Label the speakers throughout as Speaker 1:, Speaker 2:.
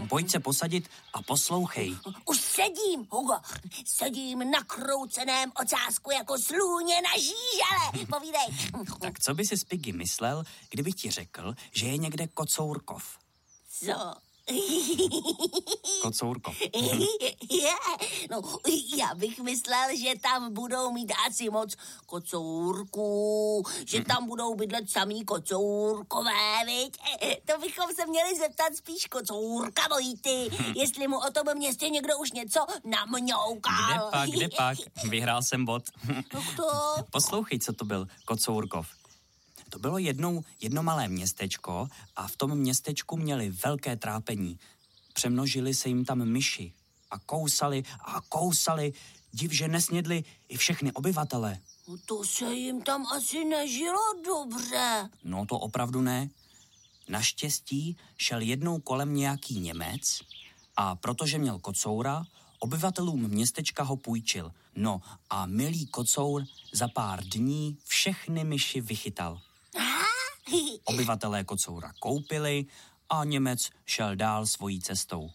Speaker 1: pojď se posadit a poslouchej.
Speaker 2: Už sedím, Hugo. Sedím na krouceném ocásku jako slůně na žížele. Povídej.
Speaker 1: Tak co by si Piggy myslel, kdybych ti řekl, že je někde Kocourkov?
Speaker 2: Co?
Speaker 1: Kocourkov.
Speaker 2: No, já bych myslel, že tam budou mít asi moc kocourků, že tam budou bydlet samý kocourkové, viď? To bychom se měli zeptat spíš kocourka Vojty, jestli mu o tom městě někdo už něco namňoukal.
Speaker 1: Kde pak? Vyhrál jsem bod.
Speaker 2: To?
Speaker 1: Poslouchej, co to byl Kocourkov. To bylo jedno malé městečko a v tom městečku měli velké trápení. Přemnožili se jim tam myši a kousali, div, že nesnědli i všechny obyvatele.
Speaker 2: No to se jim tam asi nežilo dobře.
Speaker 1: No to opravdu ne. Naštěstí šel jednou kolem nějaký Němec a protože měl kocoura, obyvatelům městečka ho půjčil. No a milý kocour za pár dní všechny myši vychytal. Obyvatelé kocoura koupili a Němec šel dál svojí cestou.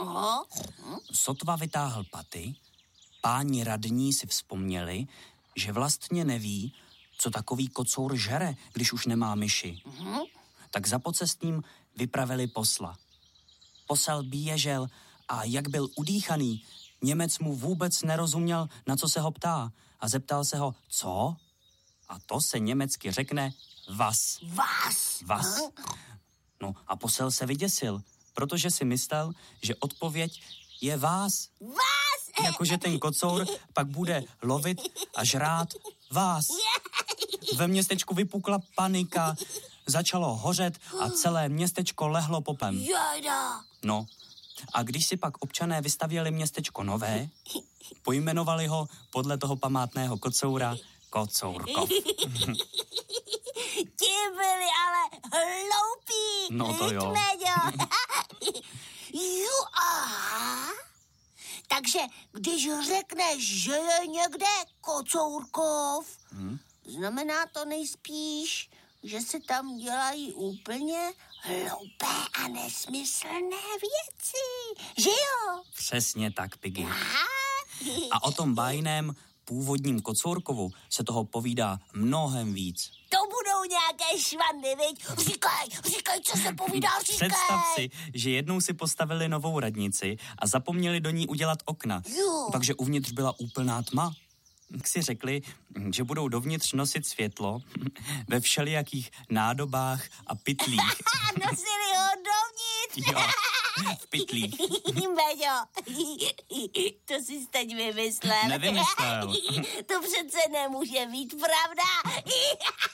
Speaker 1: Sotva vytáhl paty, páni radní si vzpomněli, že vlastně neví, co takový kocour žere, když už nemá myši. Tak za pocestním vypravili posla. Posel běžel a jak byl udýchaný, Němec mu vůbec nerozuměl, na co se ho ptá a zeptal se ho, co? A to se německy řekne was. Was. No a posel se vyděsil, protože si myslel, že odpověď je vás. Jakože ten kocour pak bude lovit a žrát vás. Ve městečku vypukla panika, začalo hořet a celé městečko lehlo popem. No, a když si pak občané vystavěli městečko nové, pojmenovali ho podle toho památného kocoura Kocourkov.
Speaker 2: Ti byli ale hloupí.
Speaker 1: No to jo.
Speaker 2: Aha. Takže když řekneš, že je někde Kocourkov, znamená to nejspíš, že se tam dělají úplně hloupé a nesmyslné věci. Že jo?
Speaker 1: Přesně tak, Piggy. A o tom bájném původním Kocourkovu se toho povídá mnohem víc.
Speaker 2: To budou nějaké švandy, viď? Říkaj, co se povídá, říkaj.
Speaker 1: Představ si, že jednou si postavili novou radnici a zapomněli do ní udělat okna. Takže uvnitř byla úplná tma. Tak si řekli, že budou dovnitř nosit světlo ve všelijakých nádobách a pytlích.
Speaker 2: Nosili ho dovnitř.
Speaker 1: Jo, v pytlích.
Speaker 2: Beďo, to jsi teď vymyslel.
Speaker 1: Nevymyslel.
Speaker 2: To přece nemůže být pravda.